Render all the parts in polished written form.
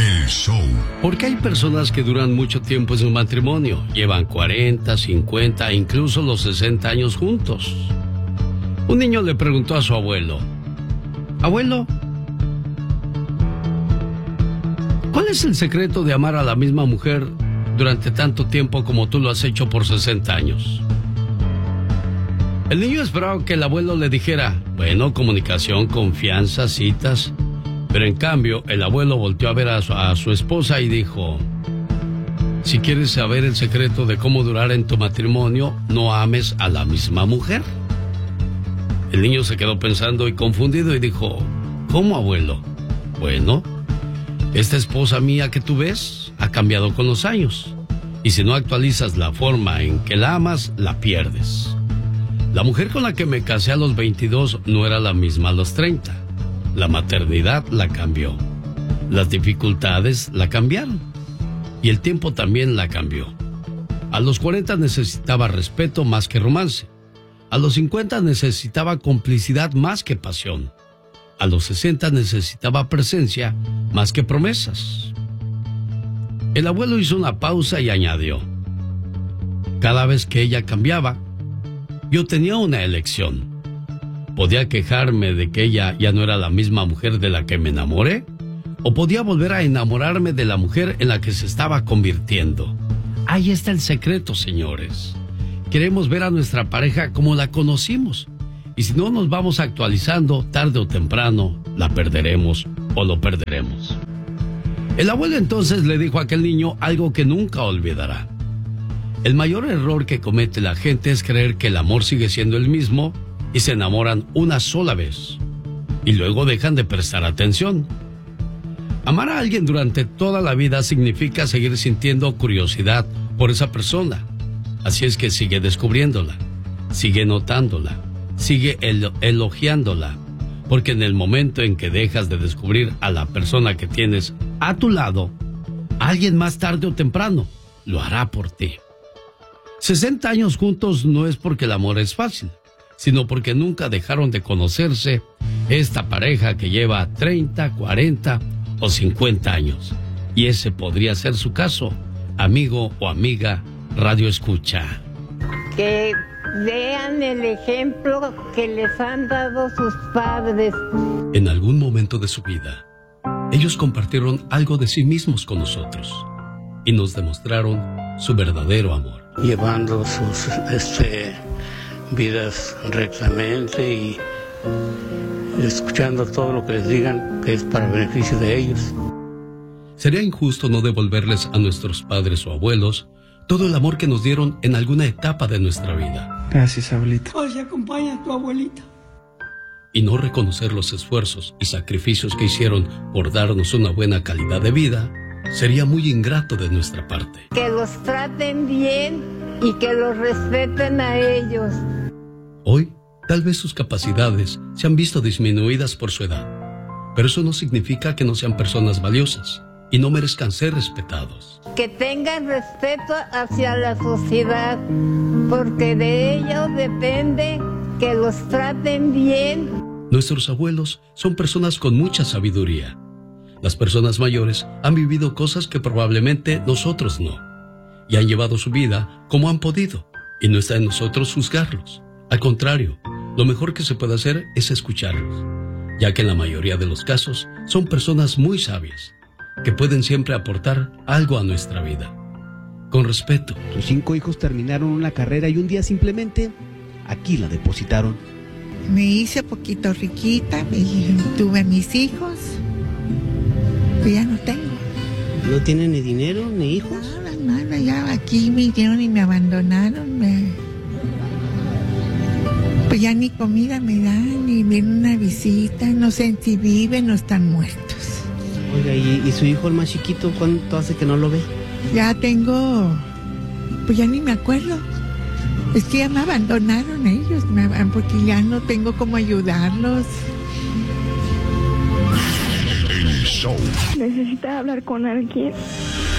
El show. Porque hay personas que duran mucho tiempo en su matrimonio. Llevan 40, 50, incluso los 60 años juntos. Un niño le preguntó a su abuelo: Abuelo, ¿cuál es el secreto de amar a la misma mujer durante tanto tiempo como tú lo has hecho por 60 años? El niño esperaba que el abuelo le dijera: bueno, comunicación, confianza, citas. Pero en cambio, el abuelo volteó a ver a su esposa y dijo: si quieres saber el secreto de cómo durar en tu matrimonio, no ames a la misma mujer. El niño se quedó pensando y confundido y dijo: ¿cómo, abuelo? Bueno, esta esposa mía que tú ves ha cambiado con los años. Y si no actualizas la forma en que la amas, la pierdes. La mujer con la que me casé a los 22 no era la misma a los 30. La maternidad la cambió. Las dificultades la cambiaron. Y el tiempo también la cambió. A los 40 necesitaba respeto más que romance. A los 50 necesitaba complicidad más que pasión. A los 60 necesitaba presencia más que promesas. El abuelo hizo una pausa y añadió: cada vez que ella cambiaba, yo tenía una elección. Podía quejarme de que ella ya no era la misma mujer de la que me enamoré, o podía volver a enamorarme de la mujer en la que se estaba convirtiendo. Ahí está el secreto, señores. Queremos ver a nuestra pareja como la conocimos, y si no nos vamos actualizando, tarde o temprano la perderemos o lo perderemos. El abuelo entonces le dijo a aquel niño algo que nunca olvidará: el mayor error que comete la gente es creer que el amor sigue siendo el mismo y se enamoran una sola vez y luego dejan de prestar atención. Amar a alguien durante toda la vida significa seguir sintiendo curiosidad por esa persona. Así es que sigue descubriéndola, sigue notándola, sigue elogiándola, porque en el momento en que dejas de descubrir a la persona que tienes a tu lado, alguien más tarde o temprano lo hará por ti. 60 años juntos no es porque el amor es fácil, sino porque nunca dejaron de conocerse esta pareja que lleva 30, 40 o 50 años. Y ese podría ser su caso, amigo o amiga Radio Escucha. Que vean el ejemplo que les han dado sus padres. En algún momento de su vida, ellos compartieron algo de sí mismos con nosotros y nos demostraron su verdadero amor. Llevando sus vidas rectamente y escuchando todo lo que les digan que es para beneficio de ellos. Sería injusto no devolverles a nuestros padres o abuelos todo el amor que nos dieron en alguna etapa de nuestra vida. Gracias, abuelita. Hoy se acompaña a tu abuelita. Y no reconocer los esfuerzos y sacrificios que hicieron por darnos una buena calidad de vida sería muy ingrato de nuestra parte. Que los traten bien y que los respeten a ellos. Hoy, tal vez sus capacidades se han visto disminuidas por su edad, pero eso no significa que no sean personas valiosas y no merezcan ser respetados. Que tengan respeto hacia la sociedad, porque de ello depende que los traten bien. Nuestros abuelos son personas con mucha sabiduría. Las personas mayores han vivido cosas que probablemente nosotros no, y han llevado su vida como han podido, y no está en nosotros juzgarlos. Al contrario, lo mejor que se puede hacer es escucharlos, ya que en la mayoría de los casos son personas muy sabias, que pueden siempre aportar algo a nuestra vida. Con respeto. Tus 5 hijos terminaron una carrera y un día simplemente aquí la depositaron. Me hice poquito riquita, tuve mis hijos, pero ya no tengo. ¿No tienen ni dinero ni hijos? Nada, ya aquí me vinieron y me abandonaron. Pues ya ni comida me dan, ni viene una visita, no sé si viven o están muertos. Oiga, ¿y su hijo el más chiquito cuánto hace que no lo ve? Ya tengo, pues ya ni me acuerdo. Es que ya me abandonaron ellos, porque ya no tengo cómo ayudarlos. El show. Necesita hablar con alguien.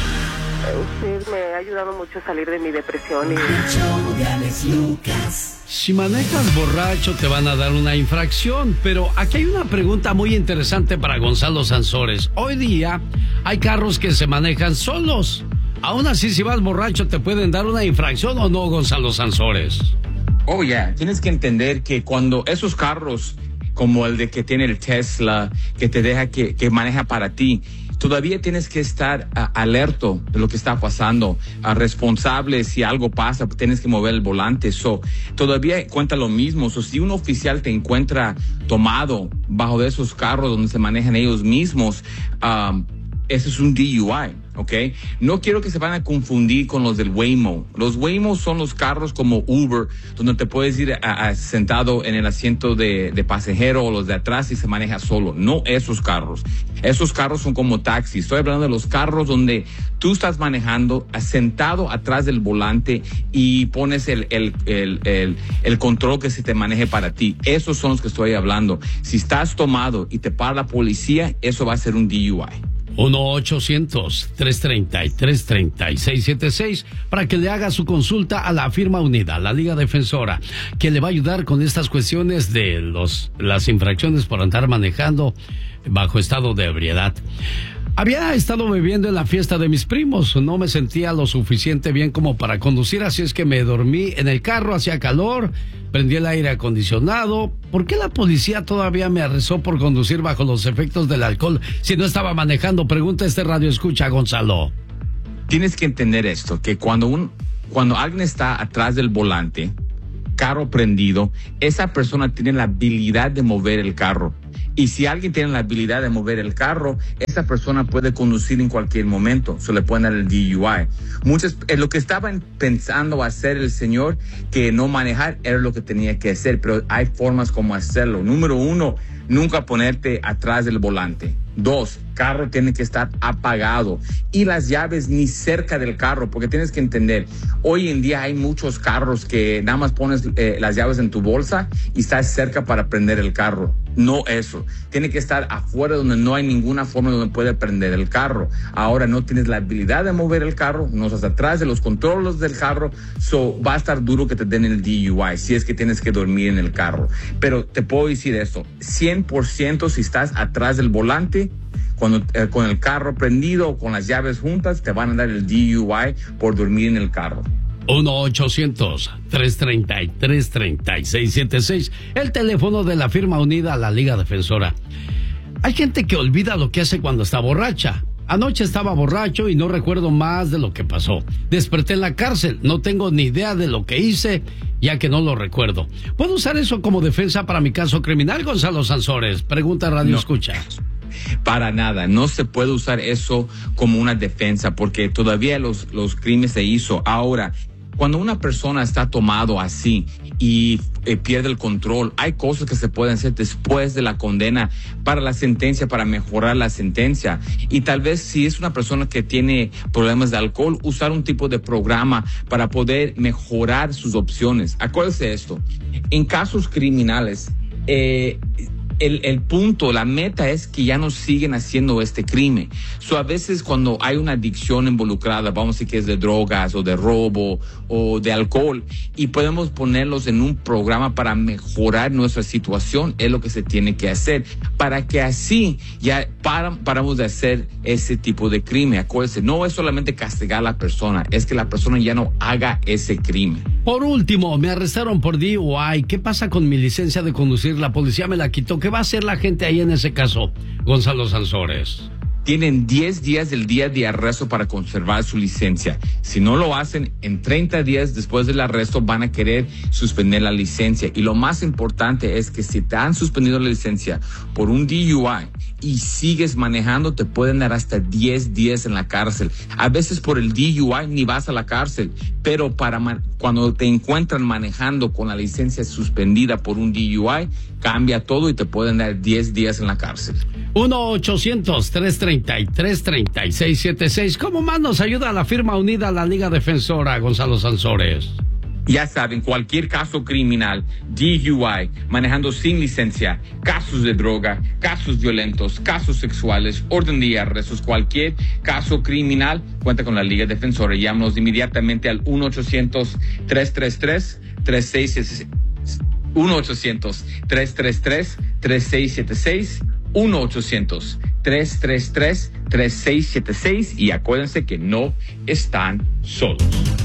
Usted me ha ayudado mucho a salir de mi depresión. El show de Alex Lucas. Si manejas borracho te van a dar una infracción, pero aquí hay una pregunta muy interesante para Gonzalo Sansores. Hoy día hay carros que se manejan solos. Aún así, si vas borracho, ¿te pueden dar una infracción o no, Gonzalo Sansores? Oh, yeah. Tienes que entender que cuando esos carros, como el de que tiene el Tesla, que te deja que maneja para ti, todavía tienes que estar alerto de lo que está pasando, responsable. Si algo pasa, tienes que mover el volante. Todavía cuenta lo mismo. Si un oficial te encuentra tomado bajo de esos carros donde se manejan ellos mismos, ese es un DUI, ¿ok? No quiero que se van a confundir con los del Waymo. Los Waymo son los carros como Uber, donde te puedes ir sentado en el asiento de pasajero o los de atrás y se maneja solo. No esos carros. Esos carros son como taxis. Estoy hablando de los carros donde tú estás manejando sentado atrás del volante y pones el control que se te maneje para ti. Esos son los que estoy hablando. Si estás tomado y te para la policía, eso va a ser un DUI. 1-800-333-3676 para que le haga su consulta a la firma unida, la Liga Defensora, que le va a ayudar con estas cuestiones de las infracciones por andar manejando bajo estado de ebriedad. Había estado bebiendo en la fiesta de mis primos, no me sentía lo suficiente bien como para conducir, así es que me dormí en el carro, hacía calor, prendí el aire acondicionado. ¿Por qué la policía todavía me arrestó por conducir bajo los efectos del alcohol si no estaba manejando? Pregunta radio escucha, Gonzalo. Tienes que entender esto, que cuando alguien está atrás del volante, carro prendido, esa persona tiene la habilidad de mover el carro. Y si alguien tiene la habilidad de mover el carro, esa persona puede conducir en cualquier momento. Se le pueden dar el DUI. Lo que estaba pensando hacer el señor, que no manejar, era lo que tenía que hacer. Pero hay formas como hacerlo. Número 1, nunca ponerte atrás del volante. 2, carro tiene que estar apagado y las llaves ni cerca del carro, porque tienes que entender, hoy en día hay muchos carros que nada más pones las llaves en tu bolsa y estás cerca para prender el carro. No eso, tiene que estar afuera donde no hay ninguna forma donde puede prender el carro. Ahora no tienes la habilidad de mover el carro, no estás atrás de los controles del carro, va a estar duro que te den el DUI si es que tienes que dormir en el carro. Pero te puedo decir esto, 100% si estás atrás del volante, con el carro prendido o con las llaves juntas, te van a dar el DUI por dormir en el carro. 1-800-333-3676, el teléfono de la firma unida a la Liga Defensora. Hay gente que olvida lo que hace cuando está borracha. Anoche estaba borracho y no recuerdo más de lo que pasó. Desperté en la cárcel, no tengo ni idea de lo que hice, ya que no lo recuerdo. ¿Puedo usar eso como defensa para mi caso criminal, Gonzalo Sansores? Pregunta Radio Escucha. Para nada, no se puede usar eso como una defensa porque todavía los crímenes se hizo. Ahora, cuando una persona está tomado así y pierde el control, hay cosas que se pueden hacer después de la condena para la sentencia, para mejorar la sentencia. Y tal vez si es una persona que tiene problemas de alcohol, usar un tipo de programa para poder mejorar sus opciones. Acuérdese esto, en casos criminales, el punto, la meta es que ya no siguen haciendo este crimen. A veces cuando hay una adicción involucrada, vamos a decir que es de drogas o de robo o de alcohol, y podemos ponerlos en un programa para mejorar nuestra situación, es lo que se tiene que hacer, para que así ya paramos de hacer ese tipo de crimen. Acuérdense, no es solamente castigar a la persona, es que la persona ya no haga ese crimen. Por último, me arrestaron por DUI. ¿Qué pasa con mi licencia de conducir? La policía me la quitó. ¿Qué va a hacer la gente ahí en ese caso, Gonzalo Sansores? Tienen 10 días del día de arresto para conservar su licencia. Si no lo hacen, en 30 días después del arresto van a querer suspender la licencia. Y lo más importante es que si te han suspendido la licencia por un DUI y sigues manejando, te pueden dar hasta 10 días en la cárcel. A veces por el DUI ni vas a la cárcel, pero cuando te encuentran manejando con la licencia suspendida por un DUI, cambia todo y te pueden dar 10 días en la cárcel. 1-800-333-3676. ¿Cómo más nos ayuda la firma unida a la Liga Defensora, Gonzalo Sansores? Ya saben, cualquier caso criminal, DUI, manejando sin licencia, casos de droga, casos violentos, casos sexuales, orden de arrestos, cualquier caso criminal, cuenta con la Liga Defensora. Llámanos inmediatamente al 1-800-333-3676. 1-800-333-3676. 1-800-333-3676. Y acuérdense que no están solos.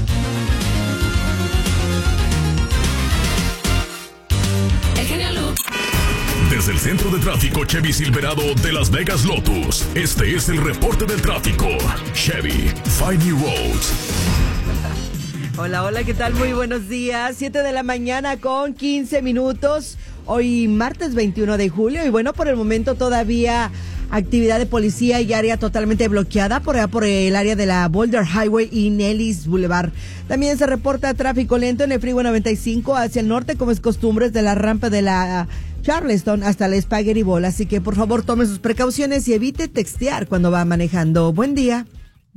Desde el centro de tráfico Chevy Silverado de Las Vegas Lotus, este es el reporte del tráfico. Chevy, find new roads. Hola, ¿qué tal? Muy buenos días. 7 de la mañana con 15 minutos. Hoy martes 21 de julio y bueno, por el momento todavía actividad de policía y área totalmente bloqueada por el área de la Boulder Highway y Nellis Boulevard. También se reporta tráfico lento en el Freeway 95 hacia el norte, como es costumbre, desde la rampa de la Charleston hasta la Spaghetti Bowl. Así que por favor tome sus precauciones y evite textear cuando va manejando. Buen día.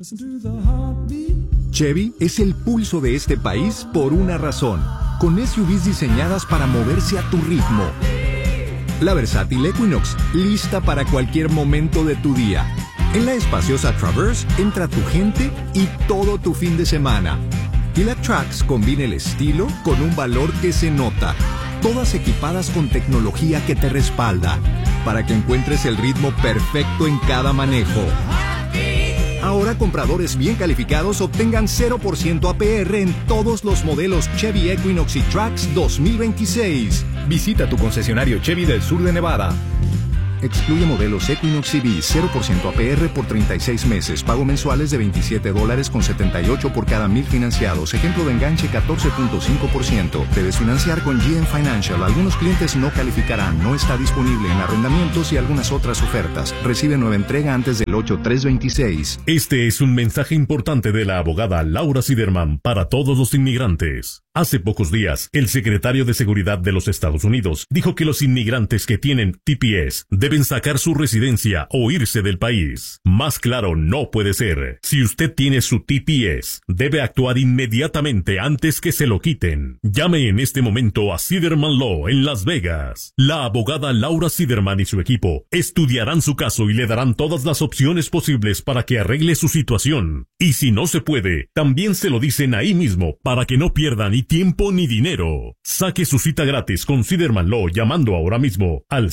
Chevy es el pulso de este país por una razón. Con SUVs diseñadas para moverse a tu ritmo. La versátil Equinox, lista para cualquier momento de tu día. En la espaciosa Traverse entra tu gente y todo tu fin de semana. Y la Trax combina el estilo con un valor que se nota. Todas equipadas con tecnología que te respalda, para que encuentres el ritmo perfecto en cada manejo. Ahora compradores bien calificados obtengan 0% APR en todos los modelos Chevy Equinox y Trax 2026. Visita tu concesionario Chevy del sur de Nevada. Excluye modelos Equinox CV, 0% APR por 36 meses. Pago mensuales de $27.78 por cada 1,000 financiados. Ejemplo de enganche 14.5%. Debes financiar con GM Financial. Algunos clientes no calificarán. No está disponible en arrendamientos y algunas otras ofertas. Recibe nueva entrega antes del 8/3/26. Este es un mensaje importante de la abogada Laura Siderman para todos los inmigrantes. Hace pocos días, el secretario de Seguridad de los Estados Unidos dijo que los inmigrantes que tienen TPS deben sacar su residencia o irse del país. Más claro no puede ser. Si usted tiene su TPS, debe actuar inmediatamente antes que se lo quiten. Llame en este momento a Siderman Law en Las Vegas. La abogada Laura Siderman y su equipo estudiarán su caso y le darán todas las opciones posibles para que arregle su situación. Y si no se puede, también se lo dicen ahí mismo para que no pierda ni tiempo ni dinero. Saque su cita gratis con Siderman Law llamando ahora mismo al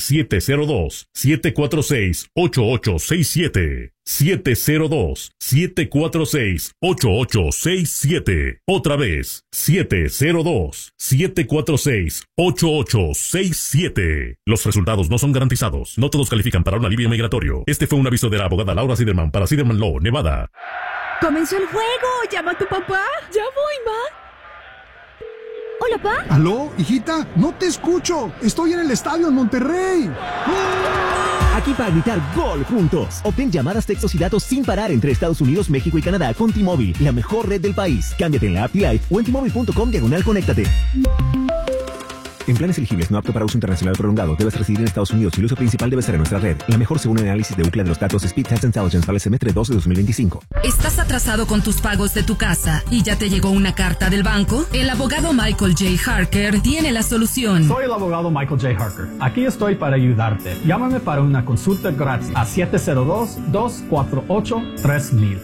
702-746-8867. 702-746-8867. Otra vez, 702-746-8867. Los resultados no son garantizados. No todos califican para un alivio migratorio. Este fue un aviso de la abogada Laura Siderman para Siderman Law, Nevada. ¡Comenzó el juego! ¡Llama a tu papá! ¡Ya voy, ma! Hola, pa. ¿Aló, hijita? No te escucho. Estoy en el estadio en Monterrey. Aquí para gritar gol juntos. Obtén llamadas, textos y datos sin parar entre Estados Unidos, México y Canadá con T-Mobile, la mejor red del país. Cámbiate en la app T-Life o en T-Mobile.com/conéctate. En planes elegibles no apto para uso internacional prolongado, debes residir en Estados Unidos y el uso principal debe ser en nuestra red. La mejor según el análisis de Ookla de los datos Speed Test Intelligence para el semestre 2 de 2025. ¿Estás atrasado con tus pagos de tu casa y ya te llegó una carta del banco? El abogado Michael J. Harker tiene la solución. Soy el abogado Michael J. Harker. Aquí estoy para ayudarte. Llámame para una consulta gratis a 702-248-3000.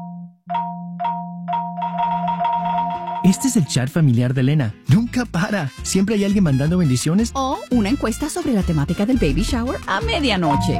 Este es el chat familiar de Elena. Nunca para. Siempre hay alguien mandando bendiciones. O una encuesta sobre la temática del baby shower a medianoche.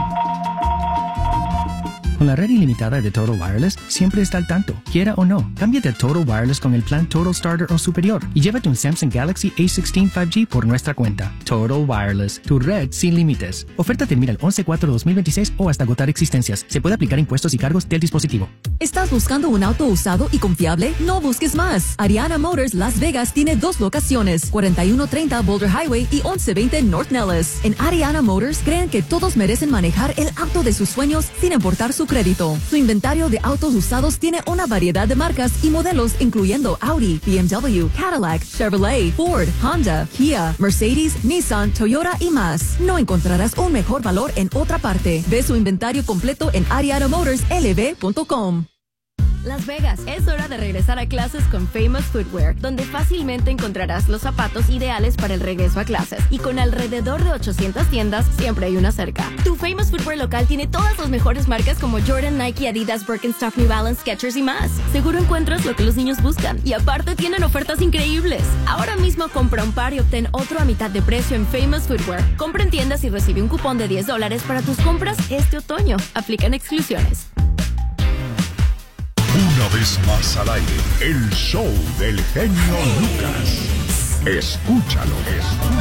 Con la red ilimitada de Total Wireless, siempre está al tanto, quiera o no. Cámbiate a Total Wireless con el plan Total Starter o superior y llévate un Samsung Galaxy A16 5G por nuestra cuenta. Total Wireless, tu red sin límites. Oferta termina el 11/4/2026 o hasta agotar existencias. Se puede aplicar impuestos y cargos del dispositivo. ¿Estás buscando un auto usado y confiable? No busques más. Ariana Motors Las Vegas tiene 2 locaciones, 4130 Boulder Highway y 1120 North Nellis. En Ariana Motors creen que todos merecen manejar el auto de sus sueños sin importar su crédito. Su inventario de autos usados tiene una variedad de marcas y modelos incluyendo Audi, BMW, Cadillac, Chevrolet, Ford, Honda, Kia, Mercedes, Nissan, Toyota y más. No encontrarás un mejor valor en otra parte. Ve su inventario completo en arianamotorslv.com. Las Vegas, es hora de regresar a clases con Famous Footwear, donde fácilmente encontrarás los zapatos ideales para el regreso a clases. Y con alrededor de 800 tiendas, siempre hay una cerca. Tu Famous Footwear local tiene todas las mejores marcas como Jordan, Nike, Adidas, Birkenstock, New Balance, Skechers y más. Seguro encuentras lo que los niños buscan. Y aparte tienen ofertas increíbles. Ahora mismo compra un par y obtén otro a mitad de precio en Famous Footwear. Compra en tiendas y recibe un cupón de $10 para tus compras este otoño. Aplican exclusiones. Una vez más al aire, el show del genio Lucas. Escúchalo.